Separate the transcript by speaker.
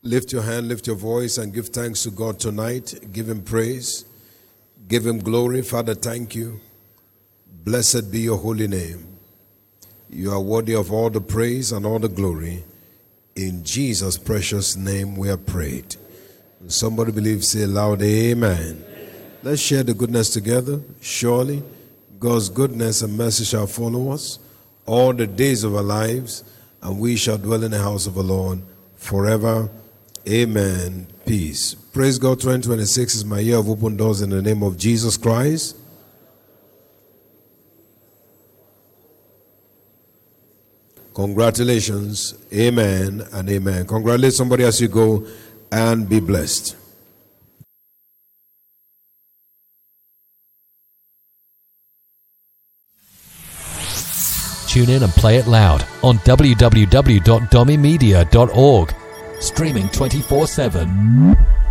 Speaker 1: Lift your hand, lift your voice, and give thanks to God tonight. Give Him praise. Give Him glory. Father, thank you. Blessed be your holy name. You are worthy of all the praise and all the glory. In Jesus' precious name we have prayed. And somebody believes, say loud, amen. Let's share the goodness together. Surely God's goodness and mercy shall follow us all the days of our lives, and we shall dwell in the house of the Lord forever. Amen. Peace. Praise God. 2026 is my year of open doors in the name of Jesus Christ. Congratulations. Amen and amen. Congratulate somebody as you go and be blessed.
Speaker 2: Tune in and play it loud on www.domimedia.org. Streaming 24/7.